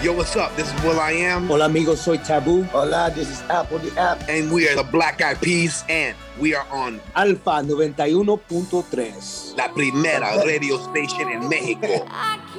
Yo, what's up? This is Will I Am. Hola amigos, soy Taboo. Hola, this is Apple the App. And we are the Black Eyed Peas. And we are on Alfa 91.3. La Primera Radio Station in Mexico.